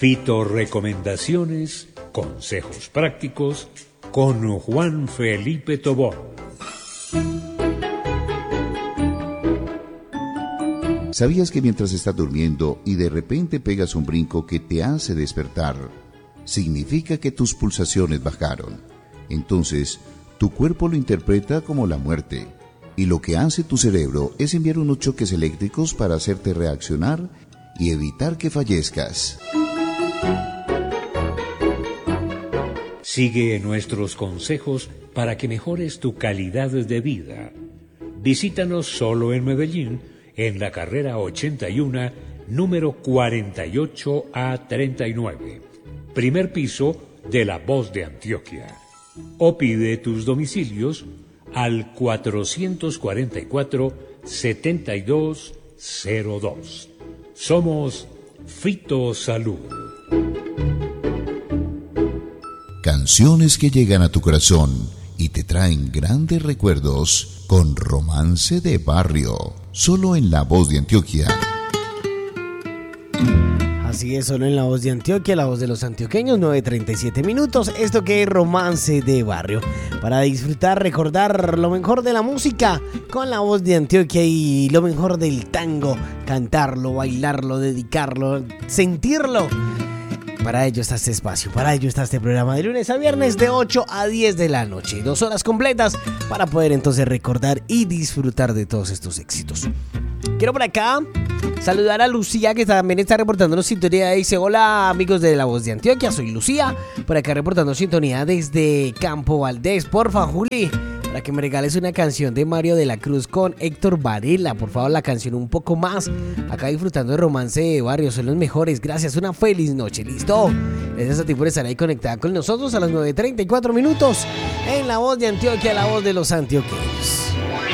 Fitorrecomendaciones, consejos prácticos con Juan Felipe Tobón. ¿Sabías que mientras estás durmiendo y de repente pegas un brinco que te hace despertar, significa que tus pulsaciones bajaron? Entonces, tu cuerpo lo interpreta como la muerte, y lo que hace tu cerebro es enviar unos choques eléctricos para hacerte reaccionar y evitar que fallezcas. Sigue nuestros consejos para que mejores tu calidad de vida. Visítanos solo en Medellín, en la carrera 81, número 48A39, primer piso de La Voz de Antioquia. O pide tus domicilios al 444-7202. Somos Fitosalud. Canciones que llegan a tu corazón y te traen grandes recuerdos con Romance de Barrio, solo en La Voz de Antioquia. Así es, solo en La Voz de Antioquia, la voz de los antioqueños, 9:37 minutos. Esto que es Romance de Barrio, para disfrutar, recordar lo mejor de la música con La Voz de Antioquia y lo mejor del tango, cantarlo, bailarlo, dedicarlo, sentirlo. Para ello está este espacio, para ello está este programa de lunes a viernes de 8 a 10 de la noche. 2 horas completas para poder entonces recordar y disfrutar de todos estos éxitos. Quiero por acá saludar a Lucía, que también está reportando sintonía. Dice: hola amigos de La Voz de Antioquia, soy Lucía, por acá reportando sintonía desde Campo Valdés. Porfa, Juli, para que me regales una canción de Mario de la Cruz con Héctor Varela, por favor, la canción Un Poco Más. Acá disfrutando de Romance de Barrio, son los mejores. Gracias, una feliz noche. ¿Listo? Gracias a ti por estar ahí conectada con nosotros a las 9:34 minutos en La Voz de Antioquia, la voz de los antioqueños.